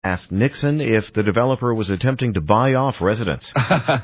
asked Nixon if the developer was attempting to buy off residents.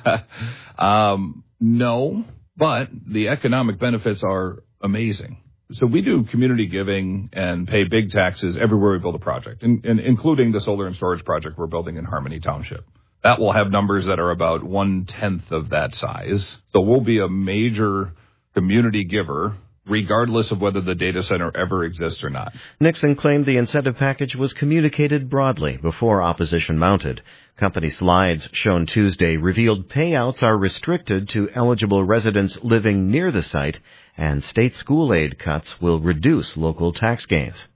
No, but the economic benefits are amazing. So we do community giving and pay big taxes everywhere we build a project, including the solar and storage project we're building in Harmony Township. That will have numbers that are about 1/10 of that size. So we'll be a major community giver, regardless of whether the data center ever exists or not. Nixon claimed the incentive package was communicated broadly before opposition mounted. Company slides shown Tuesday revealed payouts are restricted to eligible residents living near the site, and state school aid cuts will reduce local tax gains.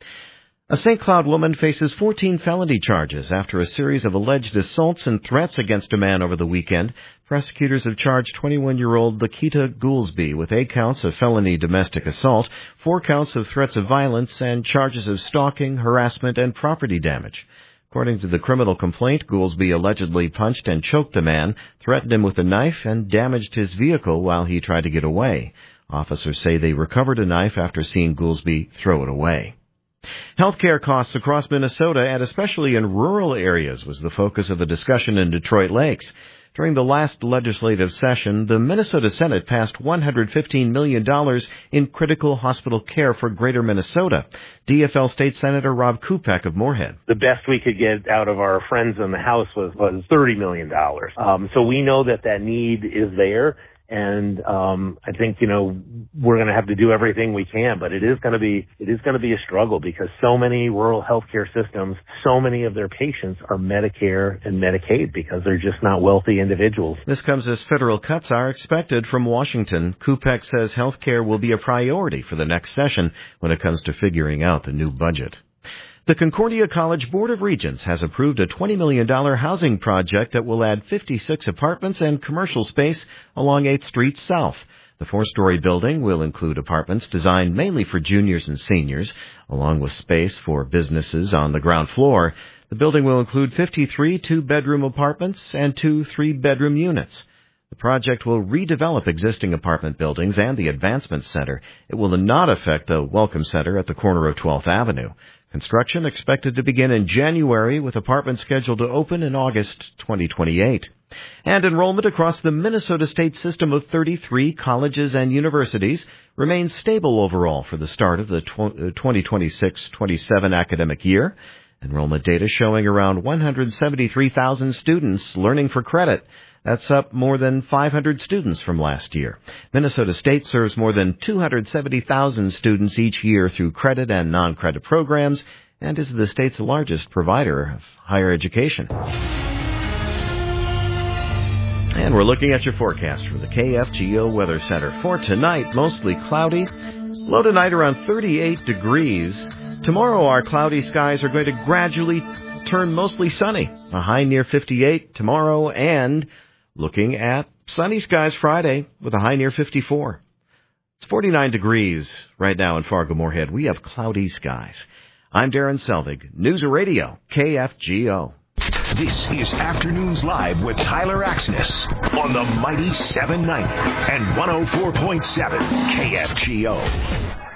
A St. Cloud woman faces 14 felony charges after a series of alleged assaults and threats against a man over the weekend. Prosecutors have charged 21-year-old Lakita Goolsby with 8 counts of felony domestic assault, 4 counts of threats of violence, and charges of stalking, harassment, and property damage. According to the criminal complaint, Goolsby allegedly punched and choked the man, threatened him with a knife, and damaged his vehicle while he tried to get away. Officers say they recovered a knife after seeing Goolsby throw it away. Healthcare costs across Minnesota, and especially in rural areas, was the focus of a discussion in Detroit Lakes. During the last legislative session, the Minnesota Senate passed $115 million in critical hospital care for Greater Minnesota. DFL State Senator Rob Kupek of Moorhead. The best we could get out of our friends in the House was $30 million. So we know that need is there. And I think, we're going to have to do everything we can, but it is going to be a struggle because so many rural healthcare systems, so many of their patients are Medicare and Medicaid because they're just not wealthy individuals. This comes as federal cuts are expected from Washington. Kupek says healthcare will be a priority for the next session when it comes to figuring out the new budget. The Concordia College Board of Regents has approved a $20 million housing project that will add 56 apartments and commercial space along 8th Street South. The 4-story building will include apartments designed mainly for juniors and seniors, along with space for businesses on the ground floor. The building will include 53 2-bedroom apartments and 2 3-bedroom units. The project will redevelop existing apartment buildings and the Advancement Center. It will not affect the Welcome Center at the corner of 12th Avenue. Construction expected to begin in January, with apartments scheduled to open in August 2028. And enrollment across the Minnesota State system of 33 colleges and universities remains stable overall for the start of the 2026-27 academic year. Enrollment data showing around 173,000 students learning for credit. That's up more than 500 students from last year. Minnesota State serves more than 270,000 students each year through credit and non-credit programs and is the state's largest provider of higher education. And we're looking at your forecast from the KFGO Weather Center. For tonight, mostly cloudy. Low tonight around 38 degrees. Tomorrow, our cloudy skies are going to gradually turn mostly sunny. A high near 58 tomorrow, and looking at sunny skies Friday with a high near 54. It's 49 degrees right now in Fargo-Moorhead. We have cloudy skies. I'm Darren Selvig, News Radio, KFGO. This is Afternoons Live with Tyler Axness on the mighty 790 and 104.7 KFGO.